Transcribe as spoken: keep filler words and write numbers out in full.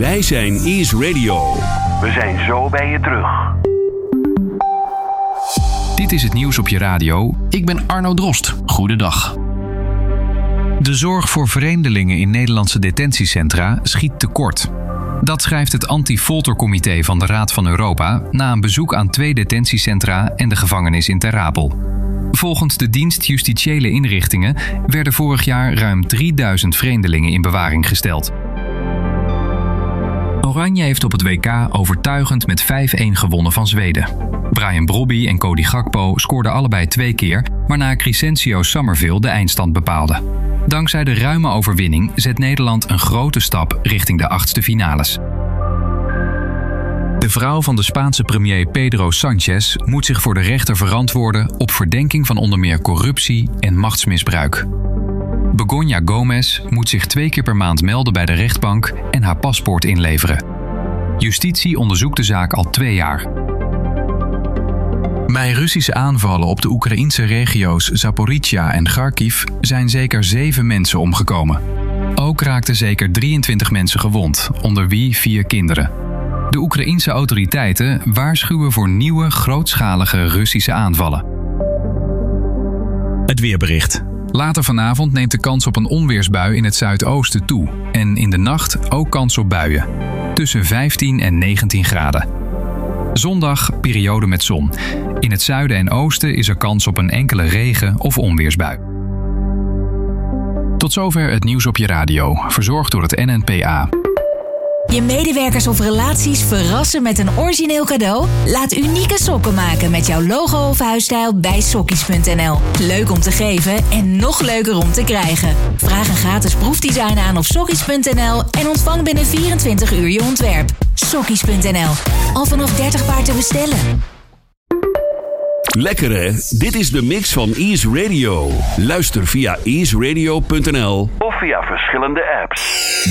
Wij zijn Ease Radio. We zijn zo bij je terug. Dit is het nieuws op je radio. Ik ben Arno Drost. Goedendag. De zorg voor vreemdelingen in Nederlandse detentiecentra schiet tekort. Dat schrijft het Anti-Foltercomité van de Raad van Europa na een bezoek aan twee detentiecentra en de gevangenis in Ter Apel. Volgens de dienst Justitiële Inrichtingen werden vorig jaar ruim drieduizend vreemdelingen in bewaring gesteld. Oranje heeft op het W K overtuigend met vijf-een gewonnen van Zweden. Brian Brobby en Cody Gakpo scoorden allebei twee keer, waarna Crescencio Summerville de eindstand bepaalde. Dankzij de ruime overwinning zet Nederland een grote stap richting de achtste finales. De vrouw van de Spaanse premier Pedro Sánchez moet zich voor de rechter verantwoorden op verdenking van onder meer corruptie en machtsmisbruik. Begoña Gomez moet zich twee keer per maand melden bij de rechtbank en haar paspoort inleveren. Justitie onderzoekt de zaak al twee jaar. Bij Russische aanvallen op de Oekraïnse regio's Zaporizhia en Kharkiv zijn zeker zeven mensen omgekomen. Ook raakten zeker drieëntwintig mensen gewond, onder wie vier kinderen. De Oekraïense autoriteiten waarschuwen voor nieuwe grootschalige Russische aanvallen. Het weerbericht. Later vanavond neemt de kans op een onweersbui in het zuidoosten toe. En in de nacht ook kans op buien. Tussen vijftien en negentien graden. Zondag periode met zon. In het zuiden en oosten is er kans op een enkele regen- of onweersbui. Tot zover het nieuws op je radio. Verzorgd door het N N P A. Je medewerkers of relaties verrassen met een origineel cadeau? Laat unieke sokken maken met jouw logo of huisstijl bij sokkies punt n l. Leuk om te geven en nog leuker om te krijgen. Vraag een gratis proefdesign aan op sokkies punt n l en ontvang binnen vierentwintig uur je ontwerp. sokkies punt n l. Al vanaf dertig paar te bestellen. Lekker hè? Dit is de mix van Ease Radio. Luister via ease radio punt n l Of via verschillende apps.